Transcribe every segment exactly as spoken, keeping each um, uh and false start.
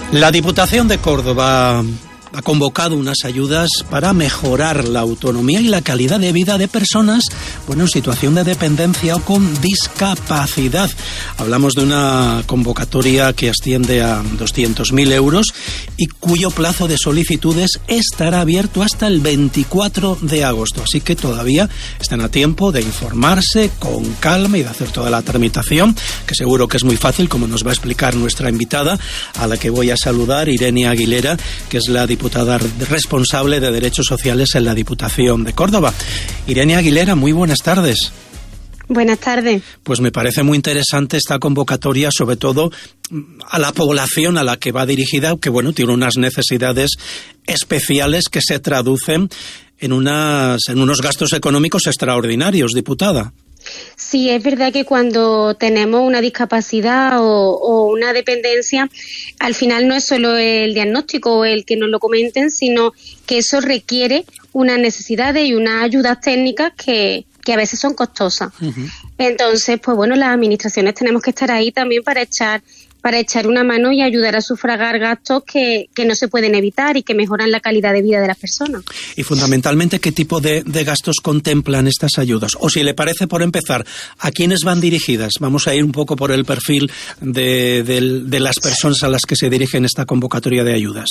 La Diputación de Córdoba ha convocado unas ayudas para mejorar la autonomía y la calidad de vida de personas, bueno, en situación de dependencia o con discapacidad. Hablamos de una convocatoria que asciende a doscientos mil euros y cuyo plazo de solicitudes estará abierto hasta el veinticuatro de agosto. Así que todavía están a tiempo de informarse con calma y de hacer toda la tramitación, que seguro que es muy fácil, como nos va a explicar nuestra invitada, a la que voy a saludar, Irene Aguilera, que es la diputada responsable de Derechos Sociales en la Diputación de Córdoba. Irene Aguilera, muy buenas tardes. Buenas tardes. Pues me parece muy interesante esta convocatoria, sobre todo a la población a la que va dirigida, que bueno, tiene unas necesidades especiales que se traducen en, unas, en unos gastos económicos extraordinarios, diputada. Sí, es verdad que cuando tenemos una discapacidad o, o una dependencia, al final no es solo el diagnóstico o el que nos lo comenten, sino que eso requiere unas necesidades y unas ayudas técnicas que, que a veces son costosas. Uh-huh. Entonces, pues bueno, las administraciones tenemos que estar ahí también para echar para echar una mano y ayudar a sufragar gastos que, que no se pueden evitar y que mejoran la calidad de vida de las personas. Y fundamentalmente, ¿qué tipo de, de gastos contemplan estas ayudas? O si le parece, por empezar, ¿a quiénes van dirigidas? Vamos a ir un poco por el perfil de, de, de las personas a las que se dirigen esta convocatoria de ayudas.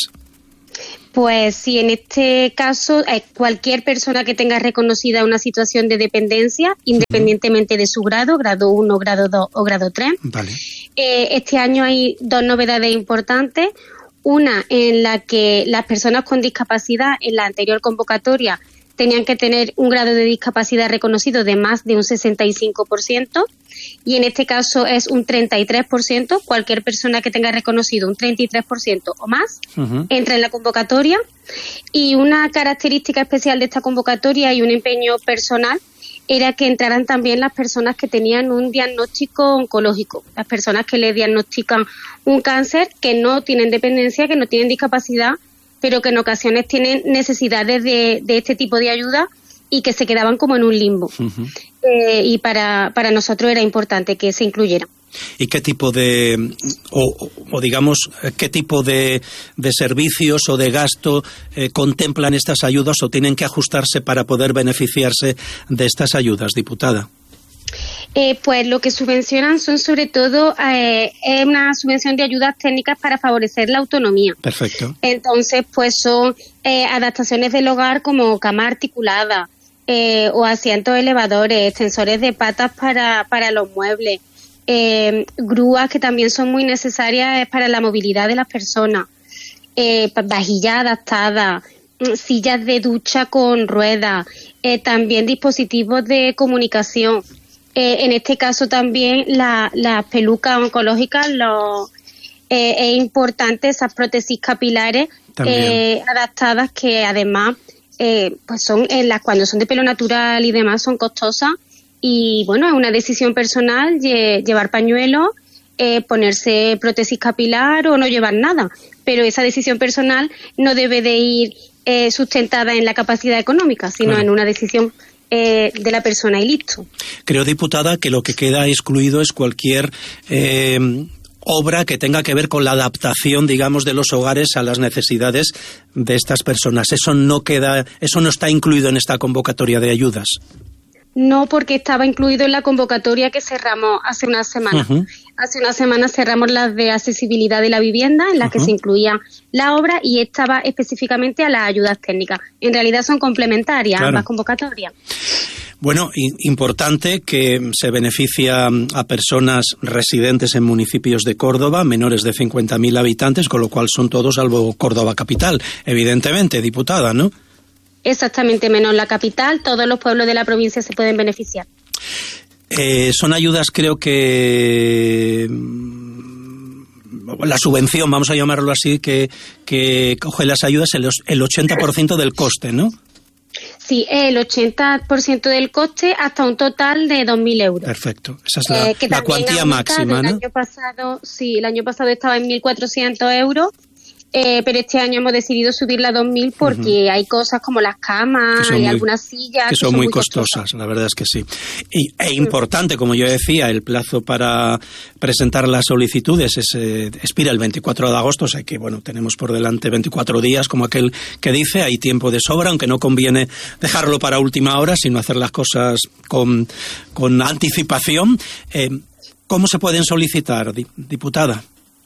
Pues sí, en este caso, eh, cualquier persona que tenga reconocida una situación de dependencia, independientemente uh-huh. de su grado, grado uno, grado dos o grado tres. Vale. Eh, este año hay dos novedades importantes. Una en la que las personas con discapacidad en la anterior convocatoria tenían que tener un grado de discapacidad reconocido de más de un sesenta y cinco por ciento y en este caso es un treinta y tres por ciento. Cualquier persona que tenga reconocido un treinta y tres por ciento o más uh-huh. entra en la convocatoria. Y una característica especial de esta convocatoria y un empeño personal era que entraran también las personas que tenían un diagnóstico oncológico, las personas que le diagnostican un cáncer, que no tienen dependencia, que no tienen discapacidad, pero que en ocasiones tienen necesidades de, de este tipo de ayuda y que se quedaban como en un limbo. Uh-huh. Eh, y para, para nosotros era importante que se incluyera. ¿Y qué tipo de, o, o digamos, qué tipo de, de servicios o de gasto eh, contemplan estas ayudas o tienen que ajustarse para poder beneficiarse de estas ayudas, diputada? Eh, pues lo que subvencionan son sobre todo eh, una subvención de ayudas técnicas para favorecer la autonomía. Perfecto. Entonces, pues son eh, adaptaciones del hogar como cama articulada eh, o asientos elevadores, extensores de patas para, para los muebles, eh, grúas que también son muy necesarias para la movilidad de las personas, eh, vajillas adaptadas, sillas de ducha con ruedas, eh, también dispositivos de comunicación. Eh, en este caso también las la pelucas oncológicas, lo, eh, es importante esas prótesis capilares eh, adaptadas que además eh, pues son en las cuando son de pelo natural y demás son costosas y bueno, es una decisión personal lle, llevar pañuelos, eh, ponerse prótesis capilar o no llevar nada, pero esa decisión personal no debe de ir eh, sustentada en la capacidad económica, sino claro. en una decisión Eh, de la persona y listo. Creo, diputada, que lo que queda excluido es cualquier eh, obra que tenga que ver con la adaptación, digamos, de los hogares a las necesidades de estas personas. Eso no queda, eso no está incluido en esta convocatoria de ayudas. No, porque estaba incluido en la convocatoria que cerramos hace una semana. Uh-huh. Hace una semana cerramos las de accesibilidad de la vivienda, en las uh-huh. que se incluía la obra y estaba específicamente a las ayudas técnicas. En realidad son complementarias claro. ambas convocatorias. Bueno, importante que se beneficia a personas residentes en municipios de Córdoba, menores de cincuenta mil habitantes, con lo cual son todos salvo Córdoba capital, evidentemente, diputada, ¿no? Exactamente, menos la capital, todos los pueblos de la provincia se pueden beneficiar. Eh, son ayudas, creo que la subvención, vamos a llamarlo así, que, que coge las ayudas el, el ochenta por ciento del coste, ¿no? Sí, el ochenta por ciento del coste hasta un total de dos mil euros. Perfecto, esa es la, eh, la cuantía máxima, ¿no? El año pasado, sí, el año pasado estaba en mil cuatrocientos euros Eh, pero este año hemos decidido subirla a dos mil porque uh-huh. hay cosas como las camas y muy, algunas sillas que son, que son muy, muy costosas, costosas, la verdad es que sí. Y, e importante, como yo decía, el plazo para presentar las solicitudes es, eh, expira el veinticuatro de agosto, o sea que bueno, tenemos por delante veinticuatro días, como aquel que dice, hay tiempo de sobra, aunque no conviene dejarlo para última hora, sino hacer las cosas con, con anticipación. Eh, ¿Cómo se pueden solicitar, diputada?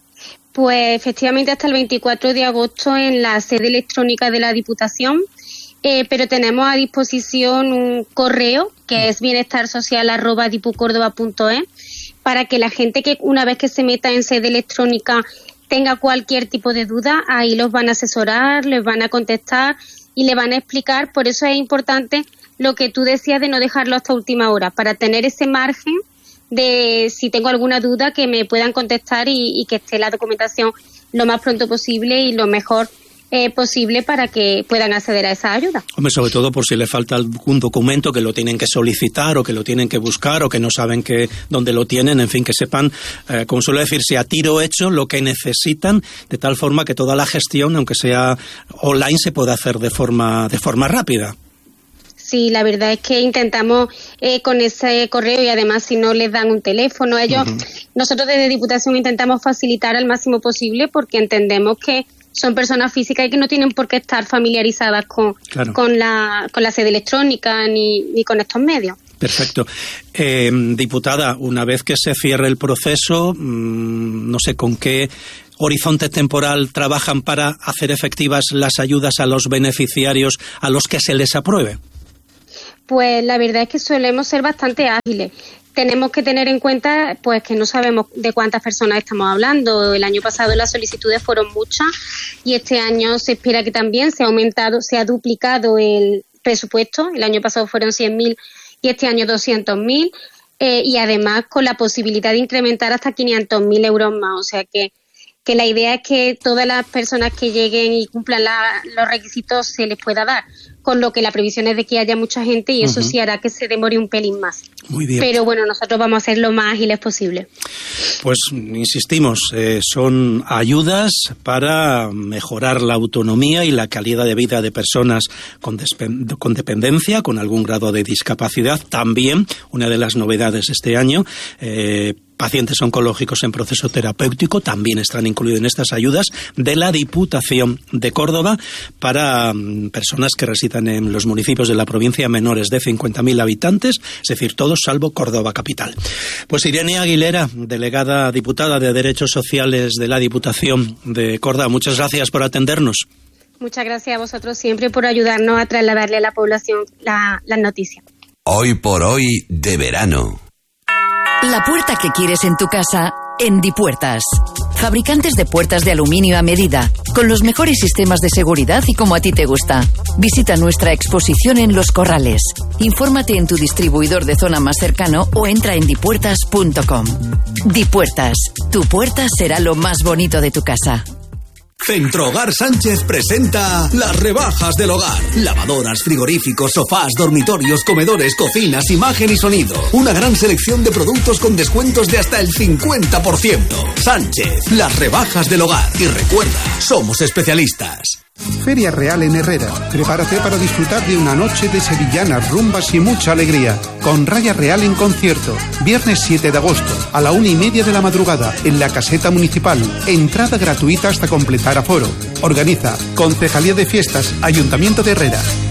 Pues efectivamente hasta el veinticuatro de agosto en la sede electrónica de la Diputación, eh, pero tenemos a disposición un correo que es bienestarsocial arroba dipucórdoba punto es para que la gente que una vez que se meta en sede electrónica tenga cualquier tipo de duda, ahí los van a asesorar, les van a contestar y le van a explicar. Por eso es importante lo que tú decías de no dejarlo hasta última hora, para tener ese margen de si tengo alguna duda que me puedan contestar y, y que esté la documentación lo más pronto posible y lo mejor eh, posible para que puedan acceder a esa ayuda. Hombre, sobre todo por si le falta algún documento que lo tienen que solicitar o que lo tienen que buscar o que no saben que dónde lo tienen, en fin, que sepan, eh, como suele decirse, a tiro hecho lo que necesitan, de tal forma que toda la gestión, aunque sea online, se pueda hacer de forma, de forma rápida. Sí, la verdad es que intentamos eh, con ese correo y además si no les dan un teléfono, ellos, uh-huh. nosotros desde Diputación intentamos facilitar al máximo posible porque entendemos que son personas físicas y que no tienen por qué estar familiarizadas con, claro. con, la, con la sede electrónica ni, ni con estos medios. Perfecto. Eh, diputada, una vez que se cierre el proceso, mmm, no sé con qué horizonte temporal trabajan para hacer efectivas las ayudas a los beneficiarios a los que se les apruebe. Pues la verdad es que solemos ser bastante ágiles. Tenemos que tener en cuenta pues que no sabemos de cuántas personas estamos hablando. El año pasado las solicitudes fueron muchas y este año se espera que también se ha aumentado, se ha duplicado el presupuesto. El año pasado fueron cien mil y este año doscientos mil eh, y además con la posibilidad de incrementar hasta quinientos mil euros más. O sea que, que la idea es que todas las personas que lleguen y cumplan la, los requisitos se les pueda dar. Con lo que la previsión es de que haya mucha gente y eso uh-huh. sí hará que se demore un pelín más. Muy bien. Pero bueno, nosotros vamos a hacer lo más ágiles posible. Pues insistimos, eh, son ayudas para mejorar la autonomía y la calidad de vida de personas con, despe- con dependencia, con algún grado de discapacidad. También, una de las novedades este año, eh, pacientes oncológicos en proceso terapéutico también están incluidos en estas ayudas de la Diputación de Córdoba para um, personas que residen en los municipios de la provincia menores de cincuenta mil habitantes, es decir, todos salvo Córdoba capital. Pues Irene Aguilera, delegada diputada de Derechos Sociales de la Diputación de Córdoba, muchas gracias por atendernos. Muchas gracias a vosotros siempre por ayudarnos a trasladarle a la población la, las noticias. Hoy por hoy de verano. La puerta que quieres en tu casa, en Dipuertas. Fabricantes de puertas de aluminio a medida, con los mejores sistemas de seguridad y como a ti te gusta. Visita nuestra exposición en Los Corrales. Infórmate en tu distribuidor de zona más cercano o entra en dipuertas punto com. Dipuertas, tu puerta será lo más bonito de tu casa. Centro Hogar Sánchez presenta las rebajas del hogar. Lavadoras, frigoríficos, sofás, dormitorios, comedores, cocinas, imagen y sonido. Una gran selección de productos con descuentos de hasta el cincuenta por ciento. Sánchez, las rebajas del hogar. Y recuerda, somos especialistas. Feria Real en Herrera. Prepárate para disfrutar de una noche de sevillanas, rumbas y mucha alegría. Con Raya Real en concierto. Viernes siete de agosto, a la una y media de la madrugada, en la caseta municipal. Entrada gratuita hasta completar aforo. Organiza Concejalía de Fiestas, Ayuntamiento de Herrera.